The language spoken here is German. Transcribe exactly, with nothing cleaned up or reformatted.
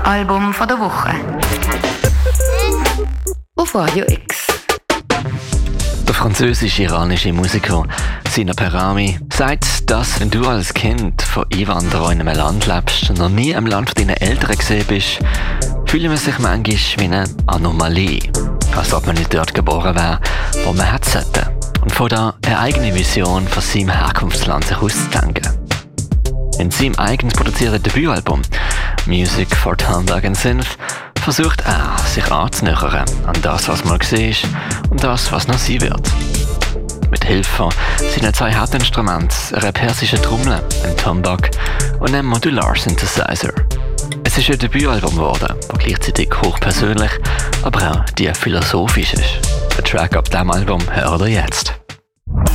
Album von der Woche. Auf Radio X. Der französisch-iranische Musiker Sina Perami sagt, dass wenn du als Kind von Einwanderern in einem Land lebst und noch nie im Land von deinen Eltern gesehen bist, fühlt man sich manchmal wie eine Anomalie. Als ob man nicht dort geboren wäre, wo man hätte sollte. Und von da eine eigene Vision von seinem Herkunftsland sich auszudenken. In seinem eigens produzierten Debütalbum «Music for Tombak and Synth» versucht er, sich anzunähern an das, was mal war und das, was noch sein wird. Mit Hilfe seiner zwei Hauptinstrumente, einer persischen Trommel, einem Tombak und einem Modular-Synthesizer. Es ist ein Debütalbum geworden, das gleichzeitig hochpersönlich, aber auch tief philosophisch ist. Der Track ab diesem Album hört ihr jetzt.